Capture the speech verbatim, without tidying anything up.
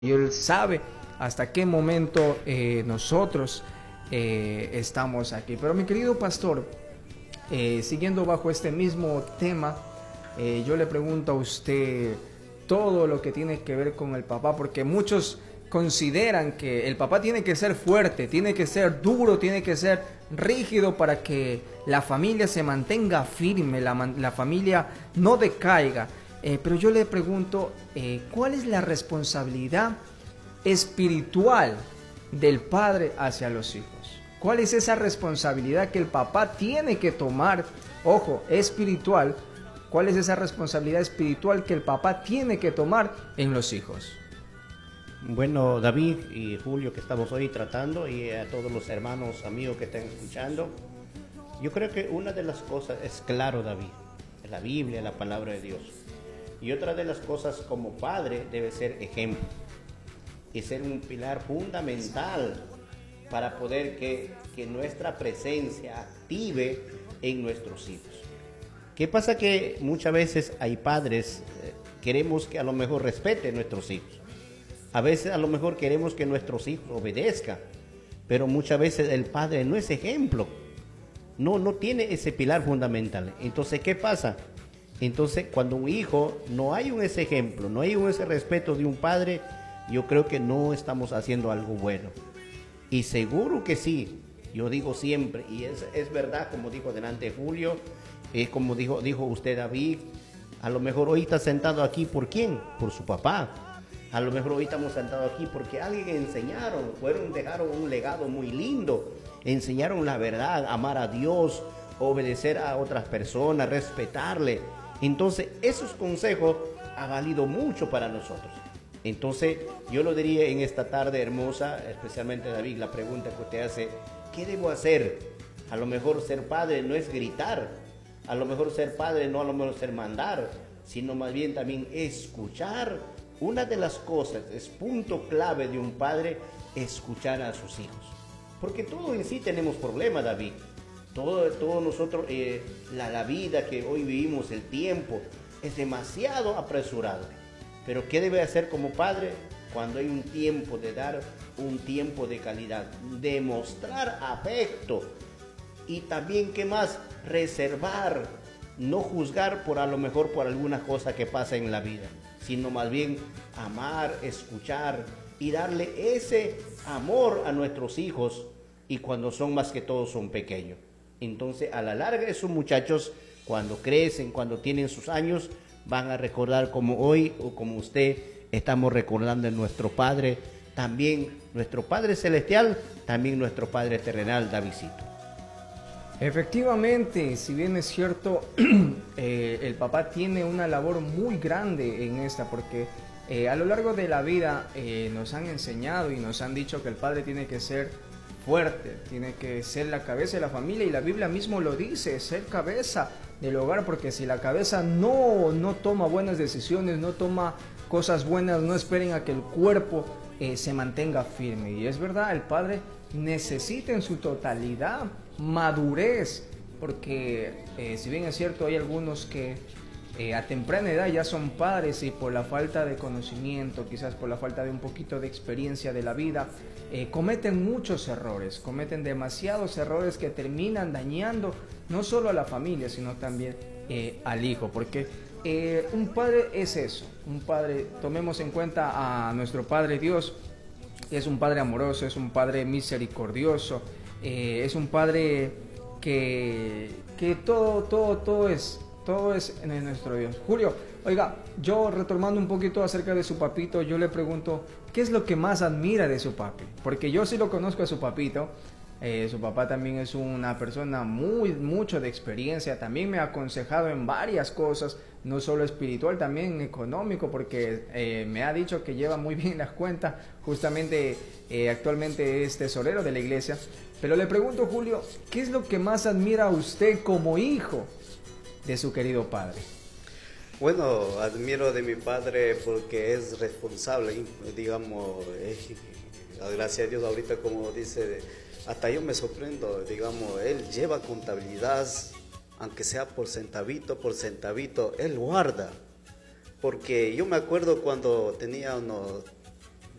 y Él sabe hasta qué momento eh, nosotros eh, estamos aquí. Pero mi querido pastor, eh, siguiendo bajo este mismo tema, eh, yo le pregunto a usted todo lo que tiene que ver con el papá, porque muchos consideran que el papá tiene que ser fuerte, tiene que ser duro, tiene que ser rígido para que la familia se mantenga firme, la, la familia no decaiga. Eh, pero yo le pregunto, eh, ¿cuál es la responsabilidad espiritual del padre hacia los hijos? ¿Cuál es esa responsabilidad que el papá tiene que tomar? Ojo, espiritual. ¿Cuál es esa responsabilidad espiritual que el papá tiene que tomar en los hijos? Bueno, David y Julio, que estamos hoy tratando, y a todos los hermanos, amigos que están escuchando, yo creo que una de las cosas es claro, David, la Biblia, la palabra de Dios. Y otra de las cosas como padre debe ser ejemplo y ser un pilar fundamental para poder que, que nuestra presencia active en nuestros hijos. ¿Qué pasa? Que muchas veces hay padres, eh, queremos que a lo mejor respeten nuestros hijos. A veces a lo mejor queremos que nuestros hijos obedezcan, pero muchas veces el padre no es ejemplo, no, no tiene ese pilar fundamental. Entonces, ¿qué pasa? Entonces, cuando un hijo no hay un ese ejemplo, no hay un ese respeto de un padre, yo creo que no estamos haciendo algo bueno. Y seguro que sí, yo digo siempre, y es, es verdad, como dijo delante Julio, es como dijo, dijo usted, David, a lo mejor hoy está sentado aquí, ¿por quién? Por su papá. A lo mejor hoy estamos sentados aquí porque alguien enseñaron, fueron, dejaron un legado muy lindo, enseñaron la verdad, amar a Dios, obedecer a otras personas, respetarle. Entonces, esos consejos han valido mucho para nosotros. Entonces, yo lo diría en esta tarde hermosa, especialmente David, la pregunta que usted hace, ¿qué debo hacer? A lo mejor ser padre no es gritar, a lo mejor ser padre no a lo mejor ser mandar, sino más bien también escuchar. Una de las cosas, es punto clave de un padre, escuchar a sus hijos. Porque todos en sí tenemos problemas, David. Todo, todo nosotros, eh, la, la vida que hoy vivimos, el tiempo, es demasiado apresurado. Pero ¿qué debe hacer como padre cuando hay un tiempo de dar un tiempo de calidad? Demostrar afecto y también, ¿qué más? Reservar, no juzgar por a lo mejor por alguna cosa que pasa en la vida, sino más bien amar, escuchar y darle ese amor a nuestros hijos, y cuando son más que todo son pequeños. Entonces, a la larga, esos muchachos, cuando crecen, cuando tienen sus años, van a recordar como hoy o como usted estamos recordando a nuestro Padre, también nuestro Padre Celestial, también nuestro Padre Terrenal, Davidcito. Efectivamente, si bien es cierto, eh, el papá tiene una labor muy grande en esta, porque eh, a lo largo de la vida eh, nos han enseñado y nos han dicho que el padre tiene que ser fuerte, tiene que ser la cabeza de la familia, y la Biblia mismo lo dice, ser cabeza del hogar, porque si la cabeza no, no toma buenas decisiones, no toma cosas buenas, no esperen a que el cuerpo eh, se mantenga firme. Y es verdad, el padre necesita en su totalidad madurez, porque eh, si bien es cierto, hay algunos que eh, a temprana edad ya son padres y por la falta de conocimiento, quizás por la falta de un poquito de experiencia de la vida, eh, cometen muchos errores, cometen demasiados errores que terminan dañando no solo a la familia, sino también eh, al hijo, porque eh, un padre es eso, un padre, tomemos en cuenta a nuestro Padre Dios, es un padre amoroso, es un padre misericordioso, eh, es un padre que, que todo, todo, todo es, todo es en nuestro Dios. Julio, oiga, yo retomando un poquito acerca de su papito, yo le pregunto, ¿qué es lo que más admira de su papi? Porque yo sí lo conozco a su papito, eh, su papá también es una persona muy, mucho de experiencia, también me ha aconsejado en varias cosas, no solo espiritual, también económico, porque eh, me ha dicho que lleva muy bien las cuentas, justamente eh, actualmente es tesorero de la iglesia. Pero le pregunto, Julio, ¿qué es lo que más admira a usted como hijo de su querido padre? Bueno, admiro de mi padre porque es responsable, digamos, eh, gracias a Dios ahorita, como dice, hasta yo me sorprendo, digamos, él lleva contabilidad, aunque sea por centavito, por centavito, él guarda. Porque yo me acuerdo cuando tenía unos